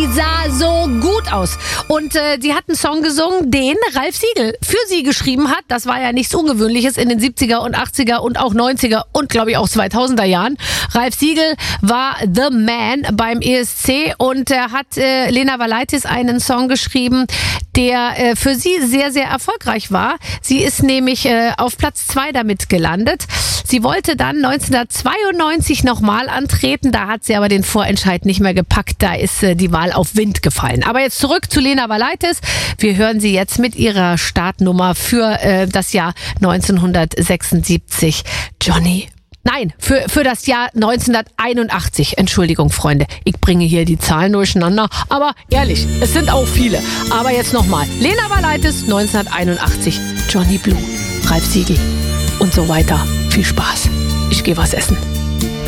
sah so gut aus. Und sie hat einen Song gesungen, den Ralf Siegel für sie geschrieben hat. Das war ja nichts Ungewöhnliches in den 70er und 80er und auch 90er und glaube ich auch 2000er Jahren. Ralf Siegel war The Man beim ESC und er hat Lena Valaitis einen Song geschrieben, der für sie sehr, sehr erfolgreich war. Sie ist nämlich auf Platz 2 damit gelandet. Sie wollte dann 1992 nochmal antreten, da hat sie aber den Vorentscheid nicht mehr gepackt, da ist die Wahl auf Wind gefallen. Aber jetzt zurück zu Lena Valaitis. Wir hören sie jetzt mit ihrer Startnummer für das Jahr 1976. Nein, für das Jahr 1981. Entschuldigung, Freunde, ich bringe hier die Zahlen durcheinander. Aber ehrlich, es sind auch viele. Aber jetzt nochmal. Lena Valaitis, 1981. Johnny Blue, Ralf Siegel und so weiter. Viel Spaß. Ich gehe was essen.